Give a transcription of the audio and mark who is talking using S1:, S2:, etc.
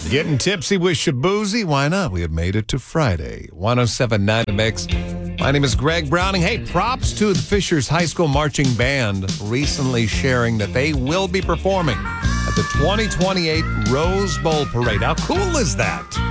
S1: Getting tipsy with Shabuzi? Why not? We have made it to Friday. 107.9 The Mix. My name is Greg Browning. Hey, props to the Fishers High School Marching Band recently sharing that they will be performing at the 2028 Rose Bowl Parade. How cool is that?